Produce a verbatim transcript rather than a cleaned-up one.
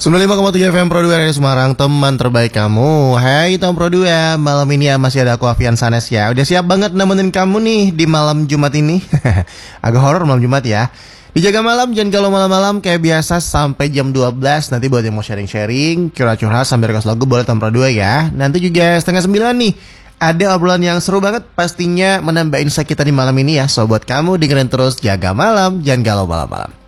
sembilan puluh lima koma tujuh F M Pro dua dari Semarang, teman terbaik kamu. Hai Tom Pro dua, malam ini ya masih ada aku Avian Sanes ya. Udah siap banget nemenin kamu nih di malam Jumat ini. Agak horor malam Jumat ya. Dijaga malam, jangan kalau malam-malam kayak biasa sampai jam dua belas. Nanti buat yang mau sharing-sharing, curhat-curhat sambil request lagu boleh Tom Pro dua ya. Nanti juga setengah sembilan nih ada obrolan yang seru banget, pastinya menambah insight kita di malam ini ya. So buat kamu dengerin terus Jaga Malam, jangan galau malam-malam.